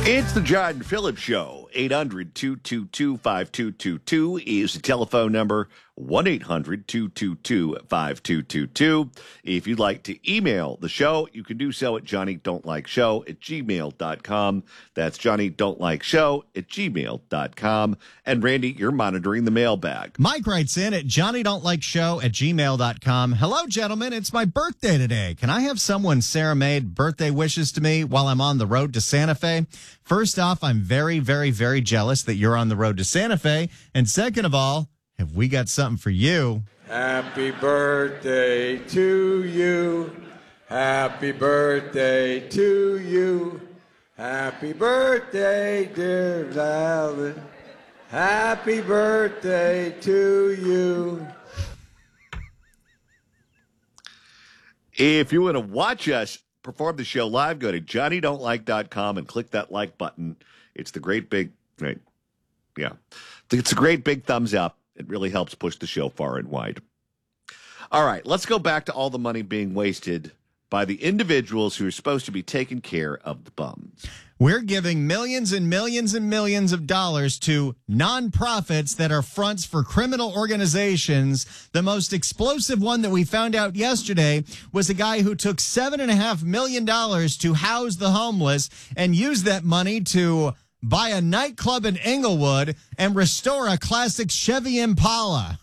It's the John Phillips Show. 800-222-5222 is the telephone number. 1-800-222-5222. If you'd like to email the show, you can do so at johnnydon'tlikeshow@gmail.com. That's johnnydon'tlikeshow@gmail.com. And Randy, you're monitoring the mailbag. Mike writes in at johnnydon'tlikeshow@gmail.com. Hello, gentlemen. It's my birthday today. Can I have someone serenade birthday wishes to me while I'm on the road to Santa Fe? First off, I'm very, very, very jealous that you're on the road to Santa Fe. And second of all, have we got something for you? Happy birthday to you. Happy birthday to you. Happy birthday, dear Valen. Happy birthday to you. If you want to watch us perform the show live, go to johnnydon'tlike.com and click that like button. It's the great big, right? Yeah. It's a great big thumbs up. It really helps push the show far and wide. All right, let's go back to all the money being wasted by the individuals who are supposed to be taking care of the bums. We're giving millions and millions and millions of dollars to nonprofits that are fronts for criminal organizations. The most explosive one that we found out yesterday was a guy who took $7.5 million to house the homeless and used that money to buy a nightclub in Inglewood and restore a classic Chevy Impala.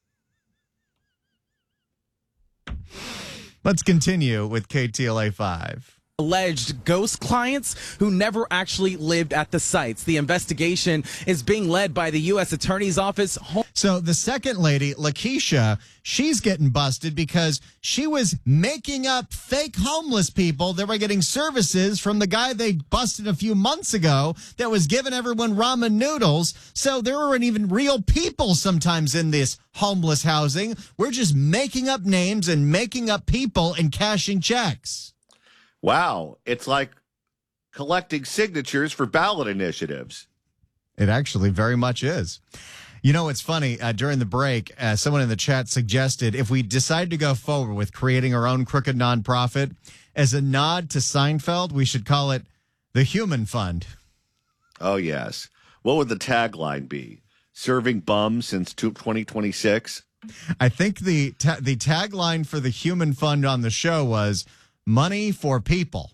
Let's continue with KTLA 5. Alleged ghost clients who never actually lived at the sites. The investigation is being led by the U.S. Attorney's Office. So the second lady, Lakeisha, she's getting busted because she was making up fake homeless people that were getting services from the guy they busted a few months ago that was giving everyone ramen noodles. So there weren't even real people sometimes in this homeless housing. We're just making up names and making up people and cashing checks. Wow, it's like collecting signatures for ballot initiatives. It actually very much is. You know, it's funny. During the break, someone in the chat suggested if we decide to go forward with creating our own crooked nonprofit, as a nod to Seinfeld, we should call it the Human Fund. Oh, yes. What would the tagline be? Serving bums since 2026? I think the tagline for the Human Fund on the show was money for people.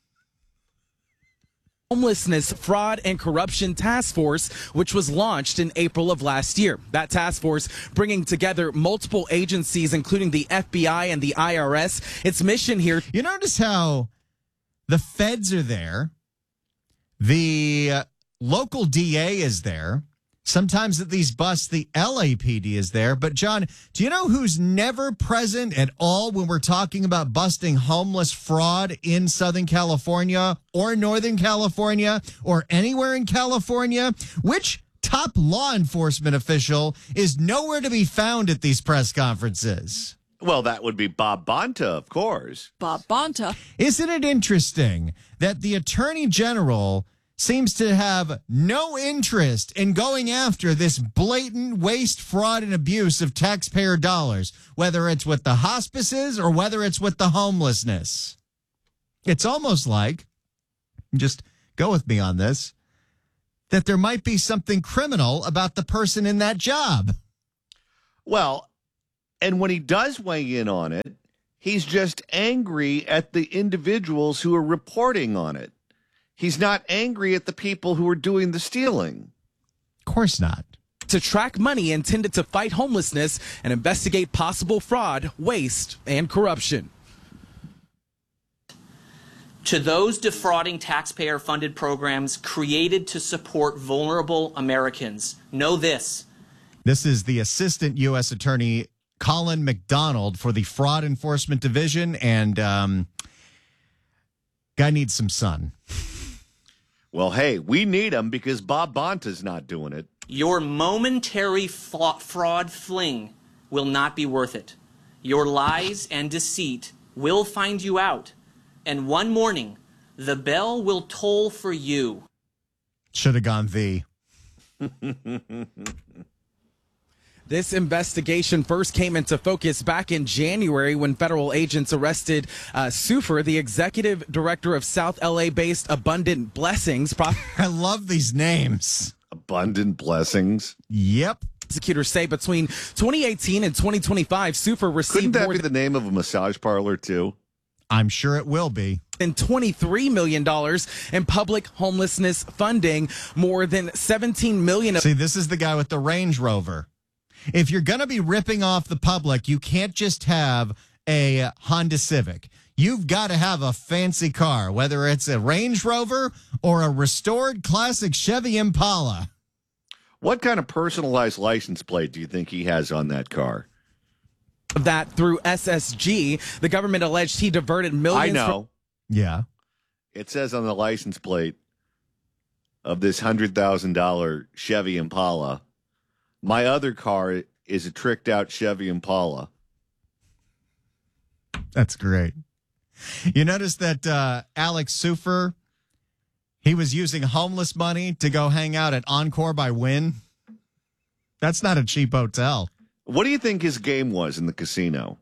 Homelessness Fraud and Corruption Task Force, which was launched in April of last year. That task force bringing together multiple agencies, including the FBI and the IRS. Its mission here. You notice how the feds are there. The local DA is there. Sometimes at these busts, the LAPD is there. But, John, do you know who's never present at all when we're talking about busting homeless fraud in Southern California or Northern California or anywhere in California? Which top law enforcement official is nowhere to be found at these press conferences? Well, that would be Bob Bonta, of course. Bob Bonta. Isn't it interesting that the Attorney General seems to have no interest in going after this blatant waste, fraud, and abuse of taxpayer dollars, whether it's with the hospices or whether it's with the homelessness? It's almost like, just go with me on this, that there might be something criminal about the person in that job. Well, and when he does weigh in on it, he's just angry at the individuals who are reporting on it. He's not angry at the people who are doing the stealing. Of course not. To track money intended to fight homelessness and investigate possible fraud, waste, and corruption. To those defrauding taxpayer-funded programs created to support vulnerable Americans, know this. This is the Assistant U.S. Attorney Colin McDonald for the Fraud Enforcement Division, and guy needs some sun. Well, hey, we need him because Bob Bonta's not doing it. Your momentary fraud fling will not be worth it. Your lies and deceit will find you out. And one morning, the bell will toll for you. Should have gone the. This investigation first came into focus back in January when federal agents arrested Sufer, the executive director of South LA-based Abundant Blessings. I love these names. Abundant Blessings. Yep. Prosecutors say between 2018 and 2025, Sufer received Couldn't that more be the name of a massage parlor, too? I'm sure it will be. than $23 million in public homelessness funding, more than $17 million. See, this is the guy with the Range Rover. If you're going to be ripping off the public, you can't just have a Honda Civic. You've got to have a fancy car, whether it's a Range Rover or a restored classic Chevy Impala. What kind of personalized license plate do you think he has on that car? That through SSG, the government alleged he diverted millions. I know. Yeah. It says on the license plate of this $100,000 Chevy Impala, my other car is a tricked out Chevy Impala. That's great. You notice that Alex Sufer, he was using homeless money to go hang out at Encore by Wynn. That's not a cheap hotel. What do you think his game was in the casino?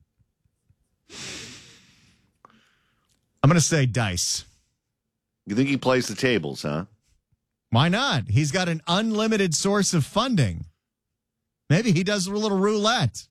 I'm going to say dice. You think he plays the tables, huh? Why not? He's got an unlimited source of funding. Maybe he does a little roulette.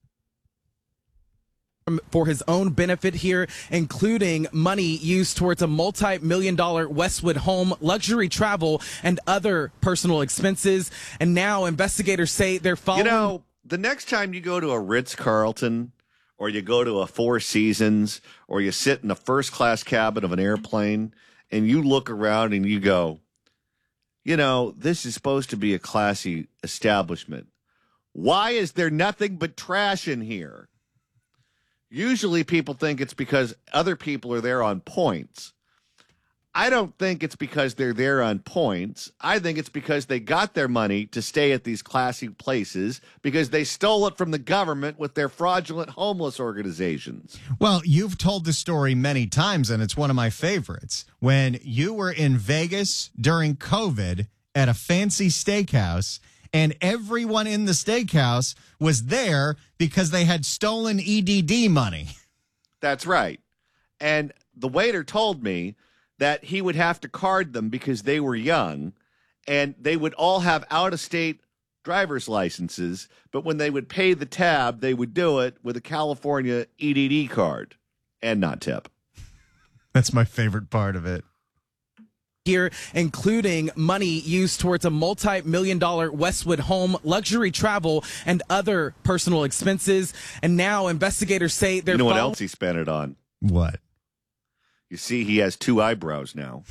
For his own benefit here, including money used towards a multi-million-dollar Westwood home, luxury travel, and other personal expenses. And now investigators say they're following... You know, the next time you go to a Ritz-Carlton or you go to a Four Seasons or you sit in a first-class cabin of an airplane and you look around and you go, you know, this is supposed to be a classy establishment. Why is there nothing but trash in here? Usually people think it's because other people are there on points. I don't think it's because they're there on points. I think it's because they got their money to stay at these classy places because they stole it from the government with their fraudulent homeless organizations. Well, you've told the story many times, and it's one of my favorites. When you were in Vegas during COVID at a fancy steakhouse, and everyone in the steakhouse was there because they had stolen EDD money. That's right. And the waiter told me that he would have to card them because they were young, and they would all have out-of-state driver's licenses, but when they would pay the tab, they would do it with a California EDD card and not tip. That's my favorite part of it. Here, including money used towards a multi-million-dollar Westwood home, luxury travel, and other personal expenses. And now investigators say they're... You know what else he spent it on? What? You see, he has two eyebrows now.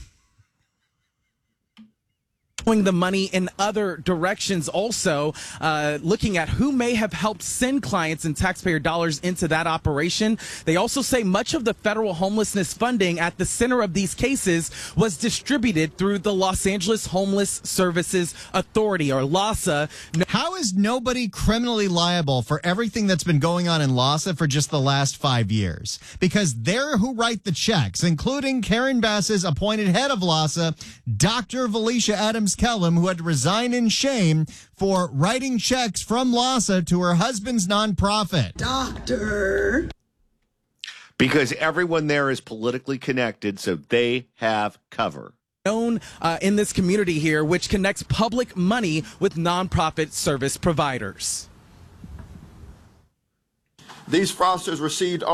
The money in other directions, also looking at who may have helped send clients and taxpayer dollars into that operation. They also say much of the federal homelessness funding at the center of these cases was distributed through the Los Angeles Homeless Services Authority, or LAHSA. How is nobody criminally liable for everything that's been going on in LAHSA for just the last 5 years? Because they're who write the checks, including Karen Bass's appointed head of LAHSA, Dr. Valicia Adams Kellum, who had to resign in shame for writing checks from LAHSA to her husband's nonprofit. Doctor. Because everyone there is politically connected, so they have cover. Known in this community here, which connects public money with nonprofit service providers. These fraudsters received